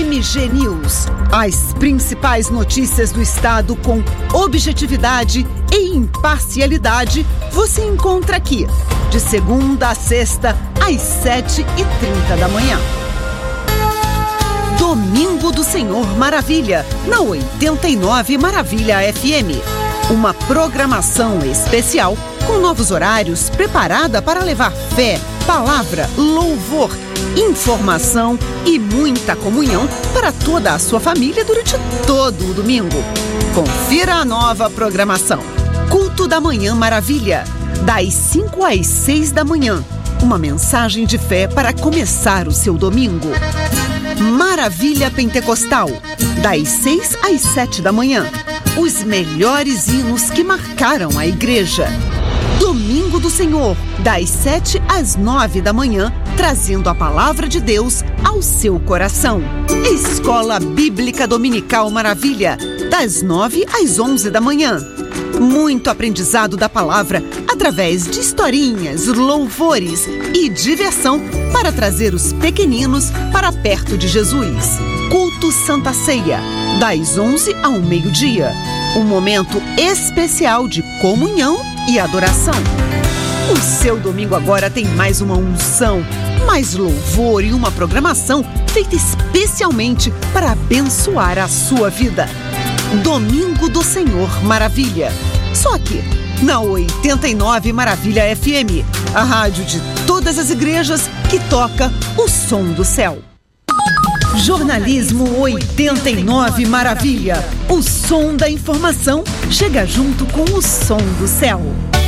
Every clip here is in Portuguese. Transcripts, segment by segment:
MG News. As principais notícias do estado com objetividade e imparcialidade você encontra aqui, de segunda a sexta, às 7h30 da manhã. Domingo do Senhor Maravilha, na 89 Maravilha FM. Uma programação especial com novos horários preparada para levar fé, palavra, louvor, informação e muita comunhão para toda a sua família durante todo o domingo. Confira a nova programação. Culto da Manhã Maravilha, das 5 às 6 da manhã. Uma mensagem de fé para começar o seu domingo. Maravilha Pentecostal, das 6 às 7 da manhã. Os melhores hinos que marcaram a igreja. Domingo do Senhor, das 7 às 9 da manhã, trazendo a palavra de Deus ao seu coração. Escola Bíblica Dominical Maravilha, das 9 às 11 da manhã. Muito aprendizado da palavra através de historinhas, louvores e diversão para trazer os pequeninos para perto de Jesus. Culto Santa Ceia, das 11 ao meio-dia. Um momento especial de comunhão e adoração. O seu domingo agora tem mais uma unção, mais louvor e uma programação feita especialmente para abençoar a sua vida. Domingo do Senhor Maravilha. Só aqui, na 89 Maravilha FM, a rádio de todas as igrejas que toca o som do céu. Jornalismo 89 Maravilha. O som da informação chega junto com o som do céu.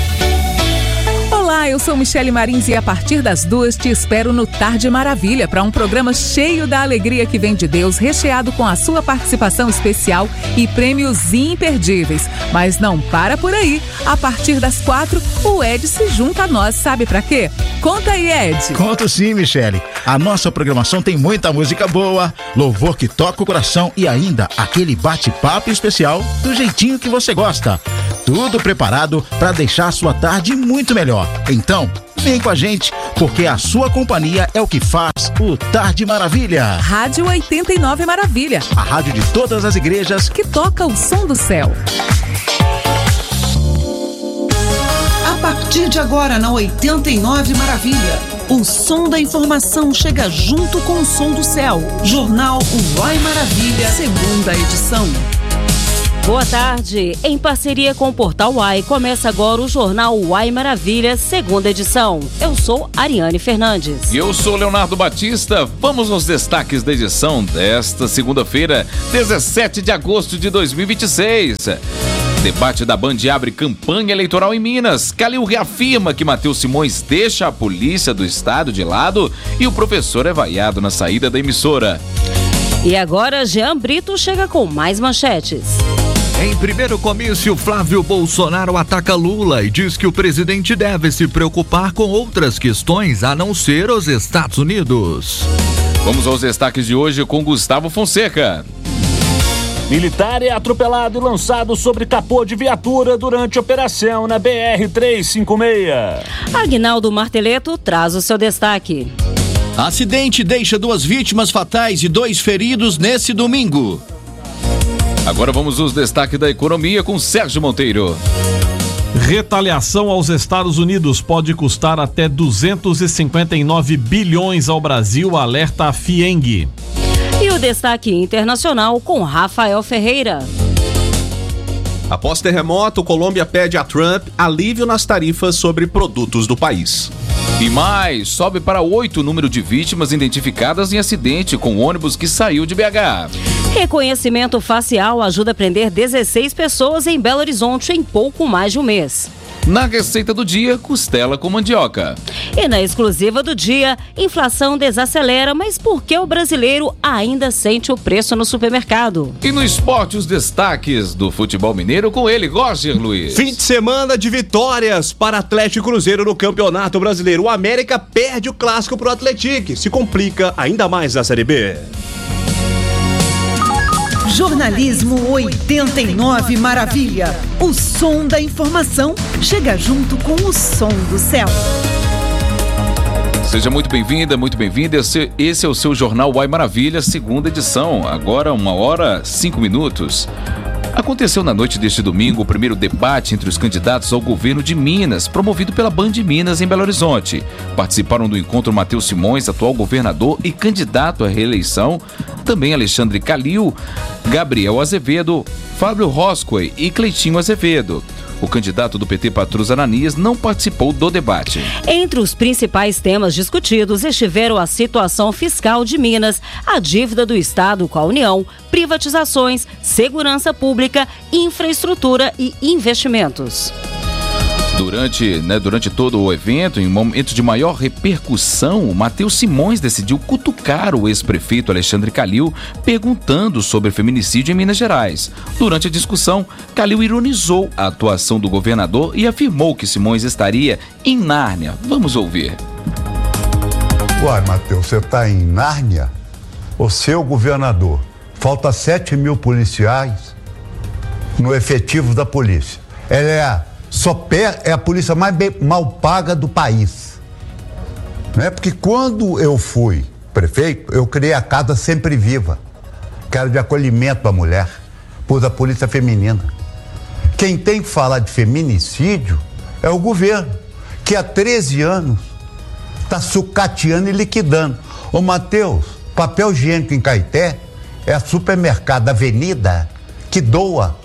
Olá, eu sou Michele Marins e a partir das 2 te espero no Tarde Maravilha para um programa cheio da alegria que vem de Deus, recheado com a sua participação especial e prêmios imperdíveis. Mas não para por aí. A partir das 4, o Ed se junta a nós. Sabe pra quê? Conta aí, Ed. Conto sim, Michele. A nossa programação tem muita música boa, louvor que toca o coração e ainda aquele bate-papo especial do jeitinho que você gosta. Tudo preparado para deixar a sua tarde muito melhor. Então, vem com a gente, porque a sua companhia é o que faz o Tarde Maravilha. Rádio 89 Maravilha. A rádio de todas as igrejas que toca o som do céu. A partir de agora, na 89 Maravilha, o som da informação chega junto com o som do céu. Jornal Uai Maravilha, segunda edição. Boa tarde. Em parceria com o Portal Uai, começa agora o Jornal Uai Maravilha, segunda edição. Eu sou Ariane Fernandes. E eu sou Leonardo Batista. Vamos aos destaques da edição desta segunda-feira, 17 de agosto de 2026. Debate da Band abre campanha eleitoral em Minas. Calil reafirma que Matheus Simões deixa a polícia do estado de lado e o professor é vaiado na saída da emissora. E agora, Jean Brito chega com mais manchetes. Em primeiro comício, Flávio Bolsonaro ataca Lula e diz que o presidente deve se preocupar com outras questões a não ser os Estados Unidos. Vamos aos destaques de hoje com Gustavo Fonseca. Militar é atropelado e lançado sobre capô de viatura durante operação na BR-356. Aguinaldo Marteleto traz o seu destaque. Acidente deixa 2 vítimas fatais e 2 feridos nesse domingo. Agora vamos aos destaques da economia com Sérgio Monteiro. Retaliação aos Estados Unidos pode custar até 259 bilhões ao Brasil, alerta a FIENG. E o destaque internacional com Rafael Ferreira. Após terremoto, Colômbia pede a Trump alívio nas tarifas sobre produtos do país. E mais, sobe para 8 o número de vítimas identificadas em acidente com ônibus que saiu de BH. Reconhecimento facial ajuda a prender 16 pessoas em Belo Horizonte em pouco mais de um mês. Na receita do dia, costela com mandioca. E na exclusiva do dia, inflação desacelera, mas por que o brasileiro ainda sente o preço no supermercado? E no esporte, os destaques do futebol mineiro com ele, Roger Luiz. Fim de semana de vitórias para Atlético e Cruzeiro no Campeonato Brasileiro. O América perde o clássico pro Atlético, se complica ainda mais na Série B. Jornalismo 89 Maravilha. O som da informação chega junto com o som do céu. Seja muito bem-vinda, muito bem-vindo. Esse é o seu Jornal Uai Maravilha, segunda edição. Agora 1h05. Aconteceu na noite deste domingo o primeiro debate entre os candidatos ao governo de Minas, promovido pela Band Minas em Belo Horizonte. Participaram do encontro Matheus Simões, atual governador e candidato à reeleição, também Alexandre Calil, Gabriel Azevedo, Fábio Roscoe e Cleitinho Azevedo. O candidato do PT, Patrus Ananias, não participou do debate. Entre os principais temas discutidos estiveram a situação fiscal de Minas, a dívida do Estado com a União, privatizações, segurança pública, infraestrutura e investimentos. Durante todo o evento, em momento de maior repercussão, o Matheus Simões decidiu cutucar o ex-prefeito Alexandre Calil, perguntando sobre feminicídio em Minas Gerais. Durante a discussão, Calil ironizou a atuação do governador e afirmou que Simões estaria em Nárnia. Vamos ouvir. Uai, Matheus, você está em Nárnia? O seu governador, falta 7 mil policiais no efetivo da polícia. Ela é a polícia mais mal paga do país. Né? Porque quando eu fui prefeito, eu criei a Casa Sempre Viva, que era de acolhimento à mulher, pus a polícia feminina. Quem tem que falar de feminicídio é o governo, que há 13 anos está sucateando e liquidando. Ô Matheus, papel higiênico em Caeté é a supermercado Avenida que doa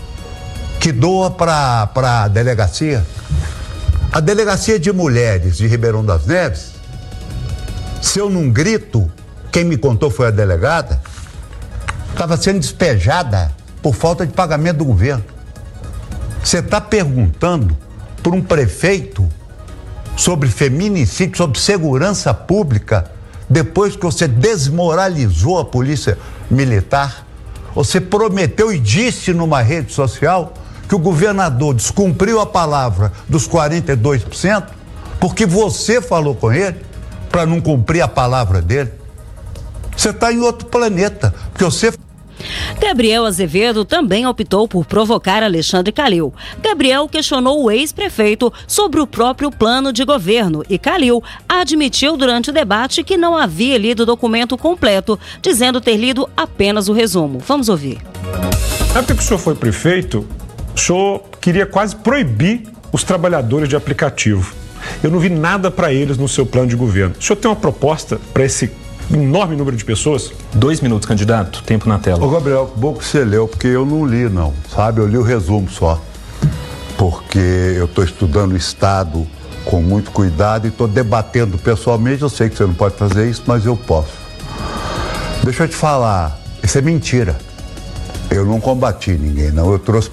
para a delegacia. A delegacia de mulheres de Ribeirão das Neves, se eu não grito, quem me contou foi a delegada, estava sendo despejada por falta de pagamento do governo. Você está perguntando por um prefeito sobre feminicídio, sobre segurança pública, depois que você desmoralizou a polícia militar? Você prometeu e disse numa rede social que o governador descumpriu a palavra dos 42%, porque você falou com ele para não cumprir a palavra dele. Você está em outro planeta, porque você... Gabriel Azevedo também optou por provocar Alexandre Calil. Gabriel questionou o ex-prefeito sobre o próprio plano de governo e Calil admitiu durante o debate que não havia lido o documento completo, dizendo ter lido apenas o resumo. Vamos ouvir. Na época que o senhor foi prefeito, o senhor queria quase proibir os trabalhadores de aplicativo. Eu não vi nada para eles no seu plano de governo. O senhor tem uma proposta para esse enorme número de pessoas? 2 minutos, candidato. Tempo na tela. Ô Gabriel, bom que você leu, porque eu não li não, sabe? Eu li o resumo só. Porque eu estou estudando o Estado com muito cuidado e estou debatendo pessoalmente. Eu sei que você não pode fazer isso, mas eu posso. Deixa eu te falar, isso é mentira. Eu não combati ninguém, não. Eu trouxe